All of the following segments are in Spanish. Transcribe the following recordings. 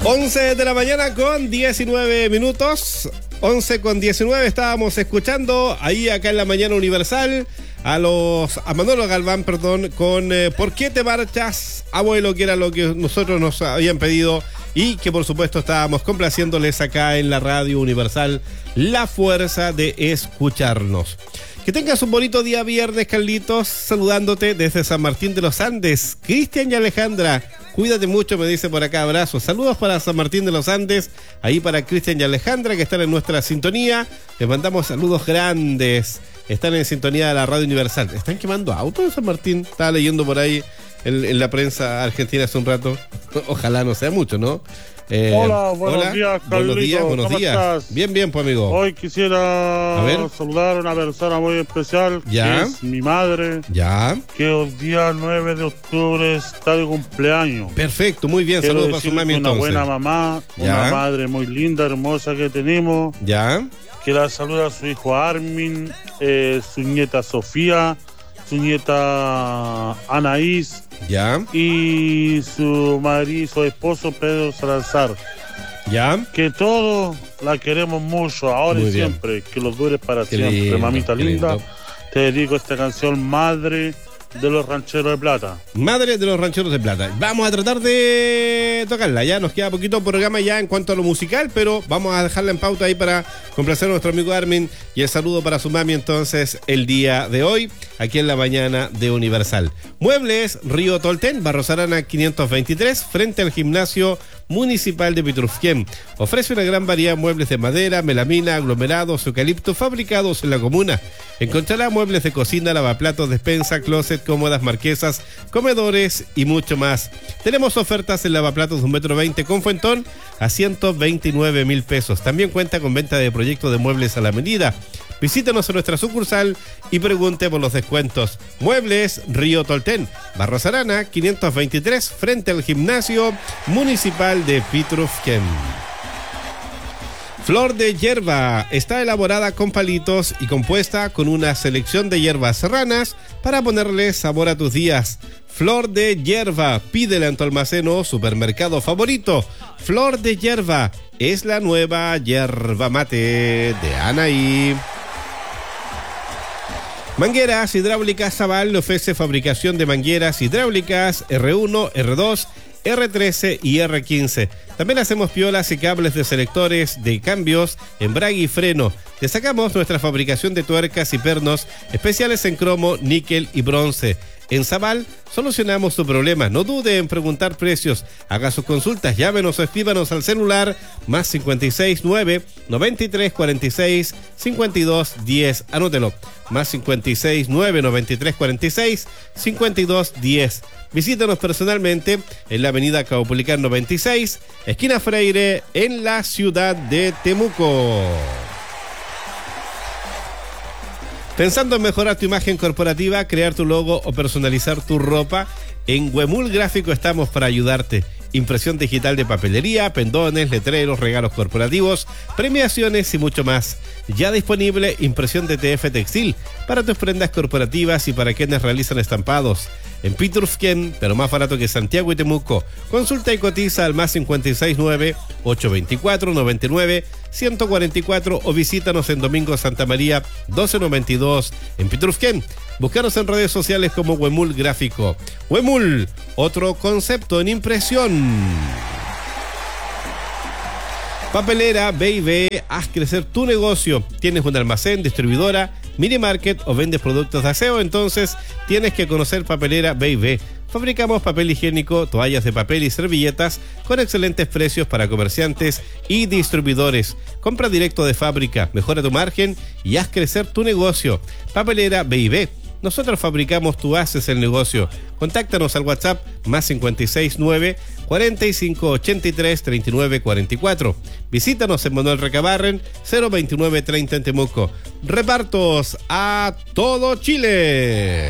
11 de la mañana con 19 minutos. 11 con 19 estábamos escuchando ahí acá en la Mañana Universal a Manolo Galván, perdón, con ¿Por qué te marchas, abuelo? Que era lo que nosotros nos habían pedido y que por supuesto estábamos complaciéndoles acá en la Radio Universal, la fuerza de escucharnos. Que tengas un bonito día viernes, Carlitos, saludándote desde San Martín de los Andes. Cristian y Alejandra, cuídate mucho, me dice por acá, abrazos. Saludos para San Martín de los Andes, ahí para Cristian y Alejandra que están en nuestra sintonía. Les mandamos saludos grandes. Están en sintonía de la Radio Universal. ¿Están quemando autos en San Martín? Estaba leyendo por ahí en la prensa argentina hace un rato. Ojalá no sea mucho, ¿no? Hola, buenos días, Carlito. Buenos días. ¿Estás? Bien, pues, amigo. Hoy quisiera saludar a una persona muy especial, ¿ya? Que es mi madre, ¿ya? Que el día 9 de octubre está de cumpleaños. Perfecto, muy bien. Quiero saludos para su mami, entonces. Una buena mamá, ¿ya? Una madre muy linda, hermosa que tenemos. ¿Ya? Que la saluda a su hijo Armin, su nieta Sofía, su nieta Anaís. ¿Ya? Y su marido, su esposo Pedro Salazar. ¿Ya? Que todos la queremos mucho, ahora muy y bien. Siempre. Que los dure para qué siempre, lindo, mamita linda. Te dedico esta canción, Madre de los Rancheros de Plata. Madre de los Rancheros de Plata. Vamos a tratar de tocarla. Ya nos queda poquito programa ya en cuanto a lo musical, pero vamos a dejarla en pauta ahí para complacer a nuestro amigo Armin. Y el saludo para su mami entonces el día de hoy, aquí en la Mañana de Universal. Muebles Río Tolten, Barros Arana 523, frente al Gimnasio Municipal de Pitrufquén. Ofrece una gran variedad de muebles de madera, melamina, aglomerados, eucalipto, fabricados en la comuna. Encontrará muebles de cocina, lavaplatos, despensa, closet, cómodas, marquesas, comedores y mucho más. Tenemos ofertas en lavaplatos de 1,20 m con fuentón a 129,000 pesos. También cuenta con venta de proyectos de muebles a la medida. Visítanos en nuestra sucursal y pregunte por los descuentos. Muebles Río Tolten, Barros Arana 523, frente al Gimnasio Municipal de Pitrufquén. Flor de hierba está elaborada con palitos y compuesta con una selección de hierbas serranas para ponerle sabor a tus días. Flor de hierba, pídela en tu almacén o supermercado favorito. Flor de hierba es la nueva yerba mate de Anaí. Mangueras Hidráulicas Zabal le ofrece fabricación de mangueras hidráulicas R1, R2, R13 y R15. También hacemos piolas y cables de selectores de cambios, embrague y freno. Destacamos nuestra fabricación de tuercas y pernos especiales en cromo, níquel y bronce. En Zabal solucionamos tu problema. No dude en preguntar precios. Haga sus consultas, llámenos o escríbanos al celular más 569 93 46 52 10. Anótelo. Más 569 93 46 52 10. Visítanos personalmente en la avenida Caupolicán 96, esquina Freire, en la ciudad de Temuco. Pensando en mejorar tu imagen corporativa, crear tu logo o personalizar tu ropa, en Huemul Gráfico estamos para ayudarte. Impresión digital de papelería, pendones, letreros, regalos corporativos, premiaciones y mucho más. Ya disponible impresión de TF Textil para tus prendas corporativas y para quienes realizan estampados. En Pitrufquén, pero más barato que Santiago y Temuco. Consulta y cotiza al más 569-824-99-144 o visítanos en Domingo Santa María 1292 en Pitrufquén. Búscanos en redes sociales como Huemul Gráfico. Huemul, otro concepto en impresión. Papelera B&B, haz crecer tu negocio. ¿Tienes un almacén, distribuidora, mini market o vendes productos de aseo? Entonces tienes que conocer Papelera B&B. Fabricamos papel higiénico, toallas de papel y servilletas con excelentes precios para comerciantes y distribuidores. Compra directo de fábrica, mejora tu margen y haz crecer tu negocio. Papelera B&B. Nosotros fabricamos, tú haces el negocio. Contáctanos al WhatsApp más 569 4583 3944. Visítanos en Manuel Recabarren 02930 en Temuco. Repartos a todo Chile.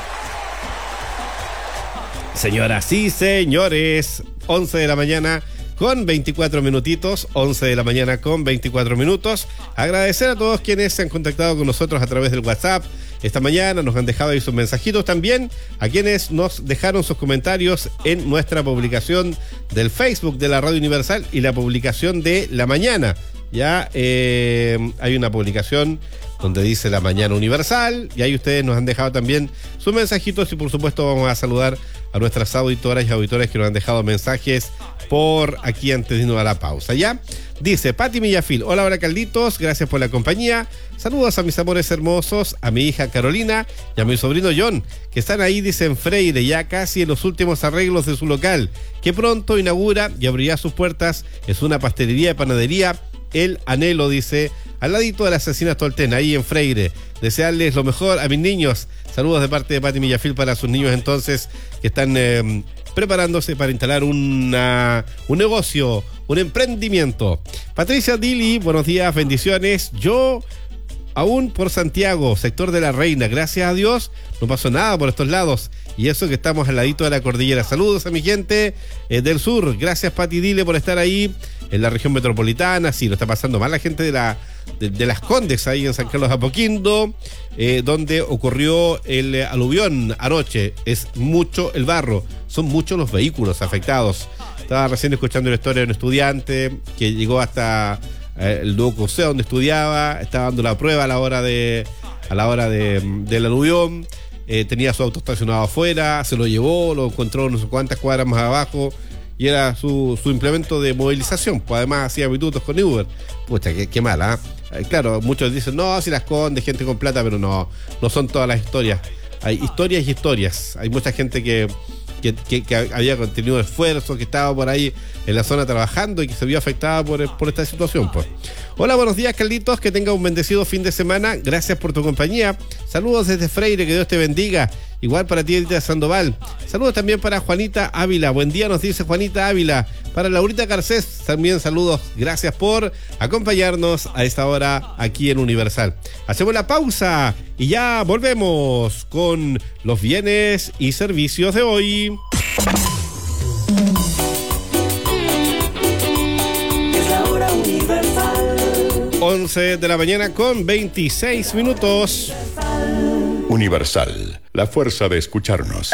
Señoras y señores, 11 de la mañana con 24 minutitos, 11 de la mañana con 24 minutos. Agradecer a todos quienes se han contactado con nosotros a través del WhatsApp. Esta mañana nos han dejado ahí sus mensajitos, también a quienes nos dejaron sus comentarios en nuestra publicación del Facebook de la Radio Universal y la publicación de La Mañana. Ya hay una publicación donde dice La Mañana Universal y ahí ustedes nos han dejado también sus mensajitos y por supuesto vamos a saludar a nuestras auditoras y auditores que nos han dejado mensajes por aquí antes de irnos a la pausa. Ya dice Pati Millafil: hola Carlitos, gracias por la compañía, saludos a mis amores hermosos, a mi hija Carolina y a mi sobrino John, que están ahí, dice, en Freire, ya casi en los últimos arreglos de su local, que pronto inaugura y abrirá sus puertas. Es una pastelería y panadería El Anhelo, dice, al ladito de la Asesina Tolten, ahí en Freire. Desearles lo mejor a mis niños. Saludos de parte de Pati Millafil para sus niños entonces que están preparándose para instalar un negocio, un emprendimiento. Patricia Dili, buenos días, bendiciones. Yo aún por Santiago, sector de La Reina, gracias a Dios no pasó nada por estos lados, y eso que estamos al ladito de la cordillera. Saludos a mi gente del sur. Gracias Pati Dile por estar ahí en la región metropolitana. Sí, lo está pasando mal la gente de Las Condes, ahí en San Carlos de Apoquindo, donde ocurrió el aluvión anoche. Es mucho el barro, son muchos los vehículos afectados. Estaba recién escuchando la historia de un estudiante que llegó hasta el Duoco-Ceo, donde estudiaba, estaba dando la prueba a la hora del aluvión. Tenía su auto estacionado afuera, se lo llevó, lo encontró no sé cuántas cuadras más abajo, y era su implemento de movilización. Pues además hacía minutos con Uber. Pucha, qué mala, ¿eh? Claro, muchos dicen, no, si las esconde gente con plata, pero no son todas las historias. Hay historias y historias. Hay mucha gente que había tenido esfuerzo, que estaba por ahí en la zona trabajando y que se vio afectada por esta situación, pues. Hola, buenos días, Carlitos, que tenga un bendecido fin de semana. Gracias por tu compañía. Saludos desde Freire, que Dios te bendiga. Igual para ti, Edita Sandoval. Saludos también para Juanita Ávila. Buen día, nos dice Juanita Ávila. Para Laurita Garcés, también saludos. Gracias por acompañarnos a esta hora aquí en Universal. Hacemos la pausa y ya volvemos con los bienes y servicios de hoy. Es la hora Universal. 11 de la mañana con 26 minutos. Universal, la fuerza de escucharnos.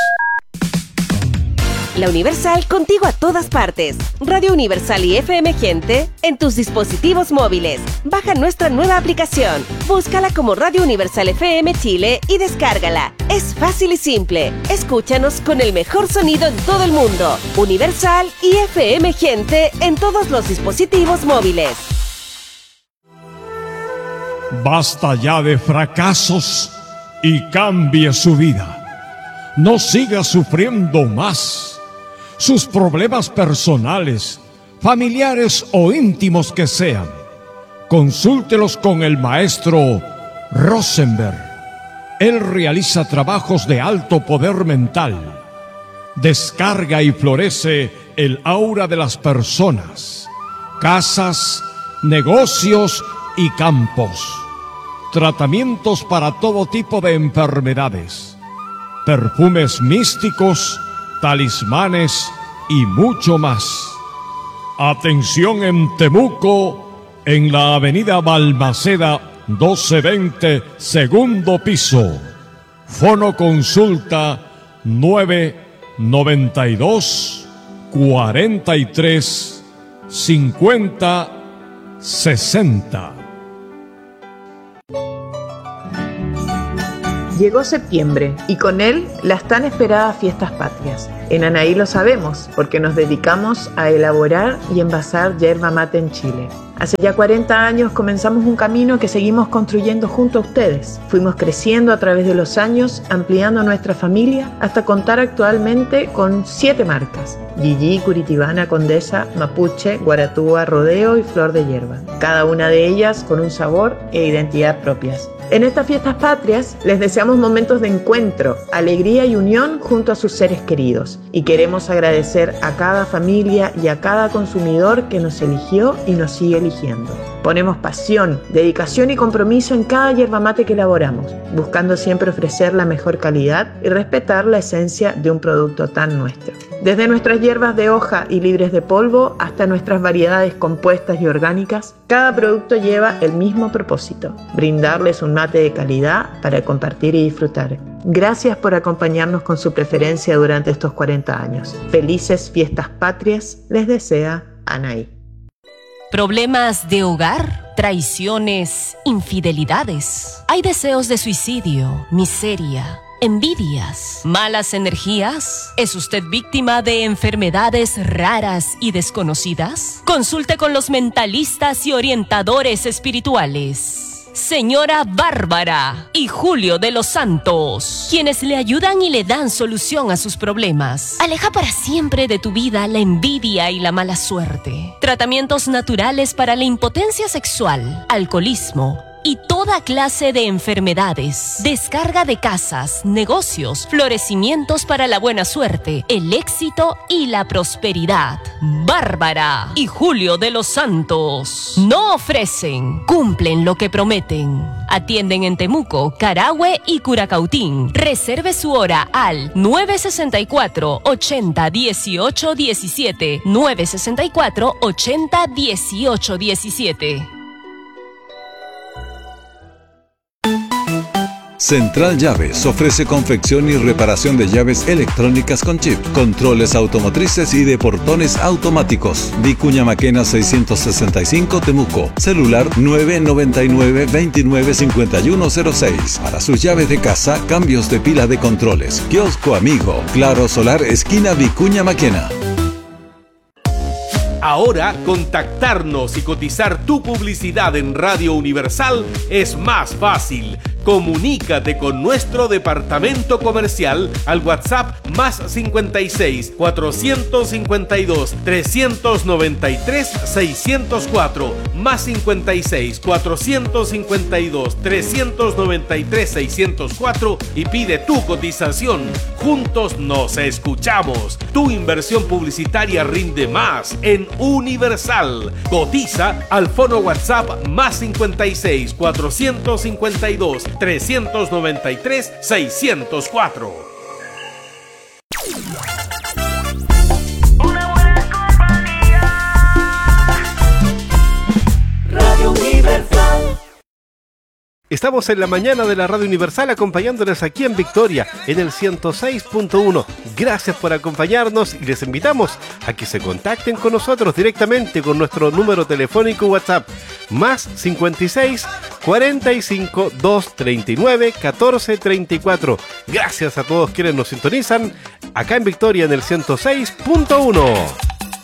La Universal contigo a todas partes. Radio Universal y FM Gente en tus dispositivos móviles. Baja nuestra nueva aplicación. Búscala como Radio Universal FM Chile y descárgala. Es fácil y simple. Escúchanos con el mejor sonido en todo el mundo. Universal y FM Gente en todos los dispositivos móviles. Basta ya de fracasos y cambie su vida. No siga sufriendo más. Sus problemas personales, familiares o íntimos que sean, consúltelos con el maestro Rosenberg. Él realiza trabajos de alto poder mental. Descarga y florece el aura de las personas, casas, negocios y campos. Tratamientos para todo tipo de enfermedades, perfumes místicos, talismanes y mucho más. Atención en Temuco, en la avenida Balmaceda 1220, segundo piso. Fono consulta 992 43 50 60. Llegó septiembre y con él las tan esperadas fiestas patrias. En Anaí lo sabemos porque nos dedicamos a elaborar y envasar yerba mate en Chile. Hace ya 40 años comenzamos un camino que seguimos construyendo junto a ustedes. Fuimos creciendo a través de los años, ampliando nuestra familia hasta contar actualmente con 7 marcas: Gigi, Curitibana, Condesa, Mapuche, Guaratúa, Rodeo y Flor de Hierba. Cada una de ellas con un sabor e identidad propias. En estas fiestas patrias les deseamos momentos de encuentro, alegría y unión junto a sus seres queridos. Y queremos agradecer a cada familia y a cada consumidor que nos eligió y nos sigue eligiendo. Ponemos pasión, dedicación y compromiso en cada yerba mate que elaboramos, buscando siempre ofrecer la mejor calidad y respetar la esencia de un producto tan nuestro. Desde nuestras hierbas de hoja y libres de polvo hasta nuestras variedades compuestas y orgánicas, cada producto lleva el mismo propósito: brindarles un mate de calidad para compartir y disfrutar. Gracias por acompañarnos con su preferencia durante estos 40 años. Felices fiestas patrias les desea Anaí. ¿Problemas de hogar? ¿Traiciones? ¿Infidelidades? ¿Hay deseos de suicidio? ¿Miseria? ¿Envidias? ¿Malas energías? ¿Es usted víctima de enfermedades raras y desconocidas? Consulte con los mentalistas y orientadores espirituales Señora Bárbara y Julio de los Santos, quienes le ayudan y le dan solución a sus problemas. Aleja para siempre de tu vida la envidia y la mala suerte. Tratamientos naturales para la impotencia sexual, alcoholismo y toda clase de enfermedades. Descarga de casas, negocios, florecimientos para la buena suerte, el éxito y la prosperidad. Bárbara y Julio de los Santos no ofrecen, cumplen lo que prometen. Atienden en Temuco, Carahue y Curacautín. Reserve su hora al 964-80-18-17. 964-80-18-17. Central Llaves ofrece confección y reparación de llaves electrónicas con chip, controles automotrices y de portones automáticos. Vicuña Maquena 665 Temuco. Celular 999-295106. Para sus llaves de casa, cambios de pila de controles. Kiosco Amigo. Claro Solar, esquina Vicuña Maquena. Ahora, contactarnos y cotizar tu publicidad en Radio Universal es más fácil. Comunícate con nuestro departamento comercial al WhatsApp más 56 452 393 604 más 56 452 393 604 y pide tu cotización. Juntos nos escuchamos. Tu inversión publicitaria rinde más en Universal. Cotiza al fono WhatsApp más 56 452 393 604. Radio Universal. Estamos en la mañana de la Radio Universal acompañándoles aquí en Victoria, en el 106.1. Gracias por acompañarnos y les invitamos a que se contacten con nosotros directamente con nuestro número telefónico WhatsApp, más 56 45 239 14 34. Gracias a todos quienes nos sintonizan acá en Victoria en el 106.1.